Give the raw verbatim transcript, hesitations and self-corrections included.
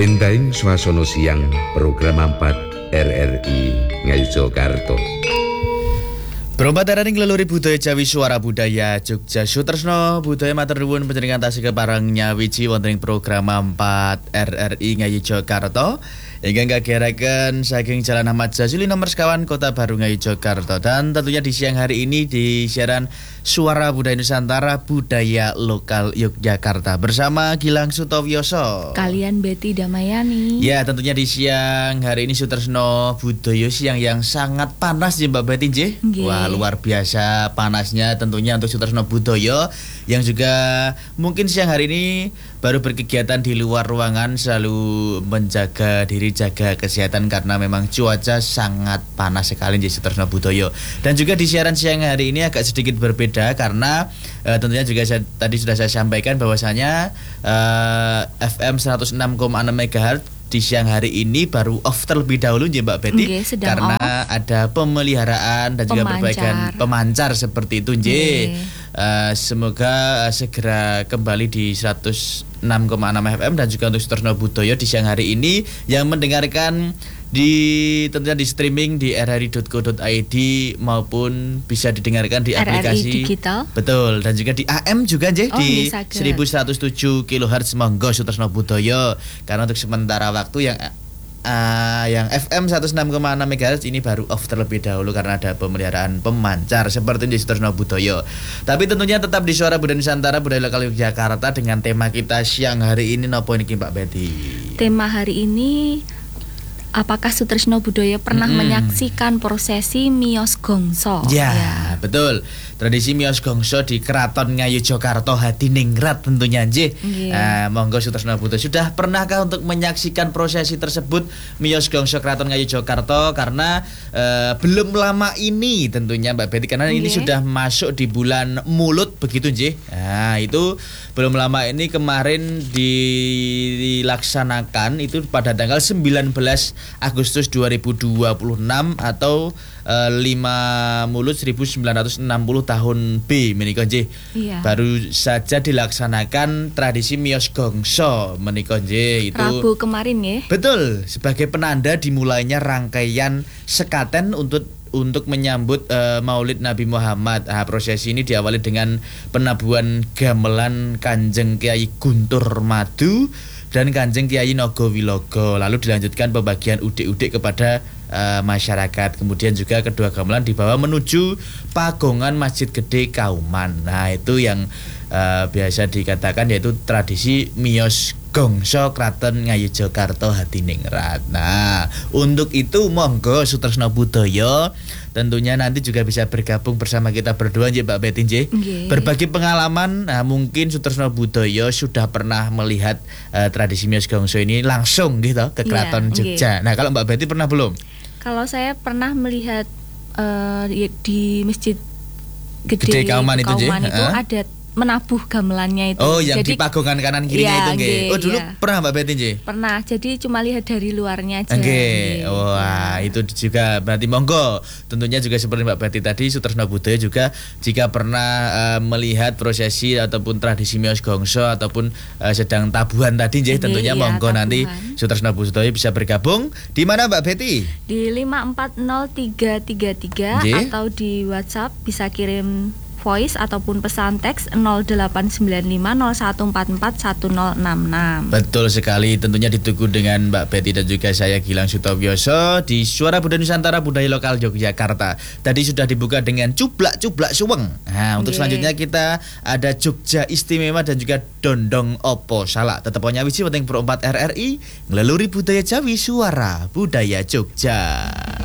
Benteng Swasana Siang Program empat R R I Ngayogyakarta. Berompat ing leluri budaya Jawi Suara Budaya Jogja Sutresno Budaya Matur nuwun panjenengan tasih kepareng nyawiji wonten ing program empat R R I Ngayogyakarta ingkang kagiyaraken saking Jalan Ahmad Jazuli nomor sekawan Kota Baru Ngayogyakarta. Dan tentunya di siang hari ini di siaran Suara Budaya Nusantara Budaya Lokal Yogyakarta bersama Gilang Sutowioso kalian Betty Damayani. Ya, tentunya di siang hari ini Sutresno Budaya siang yang sangat panas ya Mbak Betty nggih. Wah, luar biasa panasnya tentunya untuk Sutresno Budaya yang juga mungkin siang hari ini baru berkegiatan di luar ruangan, selalu menjaga diri, jaga kesehatan karena memang cuaca sangat panas sekali di Sutresno Budaya. Dan juga di siaran siang hari ini agak sedikit berbeda karena uh, tentunya juga saya, tadi sudah saya sampaikan bahwasanya uh, F M seratus enam koma enam megahertz di siang hari ini baru off terlebih dahulu ya Mbak Betty, okay, karena off. ada pemeliharaan dan juga perbaikan pemancar seperti itu nggih. Okay. Uh, semoga uh, segera kembali di seratus enam koma enam F M dan juga untuk Sutresno Budaya di siang hari ini yang mendengarkan di tentunya di streaming di r r i dot co dot i d maupun bisa didengarkan di aplikasi R R I digital. Betul, dan juga di A M juga nggih, oh, di seribu seratus tujuh kilohertz monggo Sutresno Budaya. Karena untuk sementara waktu yang Uh, yang F M seratus enam koma enam megahertz ini baru off terlebih dahulu karena ada pemeliharaan pemancar seperti di Sutresno Budaya. Tapi tentunya tetap di Suara Budaya Nusantara Budaya Lokal Yogyakarta dengan tema kita siang hari ini nopo niki Mbak Betty. Tema hari ini, apakah Sutresno Budaya pernah hmm. menyaksikan prosesi Miyos Gongso? Ya, ya, betul. Tradisi Miyos Gongso di Keraton Ngayogyakarta Hadiningrat tentunya nggih. Yeah. Nah, monggo Sutresno Budaya sudah pernahkah untuk menyaksikan prosesi tersebut Miyos Gongso Keraton Ngayogyakarta? Karena uh, belum lama ini tentunya Mbak Betty, karena yeah. ini sudah masuk di bulan Mulut begitu nggih. Nah, itu belum lama ini kemarin dilaksanakan itu pada tanggal sembilan belas Agustus dua ribu dua puluh enam atau uh, lima Mulut seribu sembilan ratus enam puluh tahun B menika nggih. Iya. Baru saja dilaksanakan tradisi Miyos Gongso menika nggih itu Rabu kemarin ya. Betul, sebagai penanda dimulainya rangkaian sekaten untuk untuk menyambut uh, Maulid Nabi Muhammad. Nah, prosesi ini diawali dengan penabuhan gamelan Kanjeng Kyai Guntur Madu dan Kanjeng Kyai Nogowilogo, lalu dilanjutkan pembagian udik-udik kepada uh, masyarakat. Kemudian juga kedua gamelan dibawa menuju pagongan Masjid Gede Kauman. Nah, itu yang uh, biasa dikatakan yaitu tradisi Miyos Gongso Kraton Ngayogyakarta Hadiningrat. Nah, untuk itu monggo Sutresno Budaya tentunya nanti juga bisa bergabung bersama kita berdua nggih Mbak Betty nggih. Okay. Berbagi pengalaman. Nah, mungkin Sutresno Budaya sudah pernah melihat uh, tradisi Miyos Gongso ini langsung gitu ke Keraton yeah, Jogja. Okay. Nah, kalau Mbak Betty pernah belum? Kalau saya pernah melihat uh, di Masjid Gede, Gede Kauman itu, Kauman itu uh? ada menabuh gamelannya itu. Oh, yang jadi, di pagongan kanan kirinya iya, itu nggih. Oh, dulu iya. Pernah Mbak Betty nggih? Pernah. Jadi cuma lihat dari luarnya aja. Nggih. Wah, ya. Itu juga berarti monggo. Tentunya juga seperti Mbak Betty tadi, Sutresno Budaya juga jika pernah uh, melihat prosesi ataupun tradisi Miyos Gongso ataupun uh, sedang tabuhan tadi nggih, tentunya iya, monggo tabuhan. Nanti Sutresno Budaya bisa bergabung di mana Mbak Betty? Di lima empat nol tiga tiga tiga atau di WhatsApp bisa kirim voice ataupun pesan teks nol delapan sembilan lima nol satu empat empat satu nol enam enam. Betul sekali, tentunya ditunggu dengan Mbak Betty dan juga saya Gilang Sutowioso di Suara Budaya Nusantara Budaya Lokal Yogyakarta. Tadi sudah dibuka dengan cublak-cublak suweng. Nah, untuk okay. selanjutnya kita ada Jogja Istimewa dan juga Dondong Opo Salak. Tetap punya wiji penting perempat R R I ngeleluri budaya Jawi Suara Budaya Jogja.